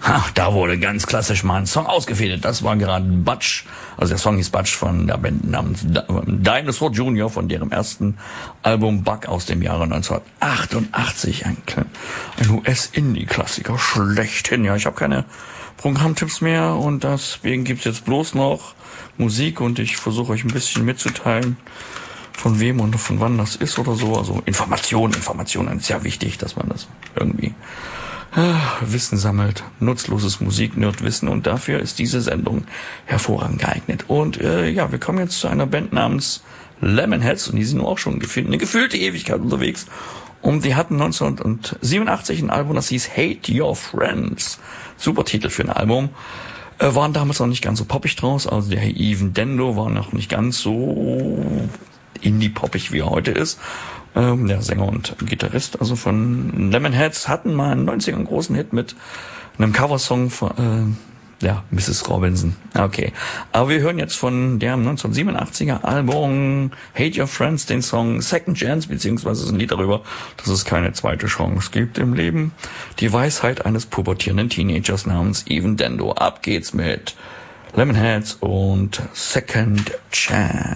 Da wurde ganz klassisch mal ein Song ausgefädelt. Das war gerade Butch. Also der Song hieß Butch von der Band namens Dinosaur Jr. von deren ersten Album Bug aus dem Jahre 1988. Ein US-Indie-Klassiker schlechthin. Ja, ich habe keine Programmtipps mehr und deswegen gibt's jetzt bloß noch Musik und ich versuche euch ein bisschen mitzuteilen, von wem und von wann das ist oder so. Also Informationen ist ja wichtig, dass man das irgendwie Wissen sammelt, nutzloses Musik-Nerdwissen und dafür ist diese Sendung hervorragend geeignet. Und wir kommen jetzt zu einer Band namens Lemonheads und die sind auch schon eine gefühlte Ewigkeit unterwegs und die hatten 1987 ein Album, das hieß Hate Your Friends. Super Titel für ein Album. Waren damals noch nicht ganz so poppig draus, also der Even Dendo war noch nicht ganz so indie-poppig, wie er heute ist. Der Sänger und Gitarrist also von Lemonheads hatten mal einen 90er einen großen Hit mit einem Coversong von Mrs. Robinson. Okay, aber wir hören jetzt von dem 1987er Album Hate Your Friends den Song Second Chance, beziehungsweise ein Lied darüber, dass es keine zweite Chance gibt im Leben. Die Weisheit eines pubertierenden Teenagers namens Even Dendo. Ab geht's mit Lemonheads und Second Chance.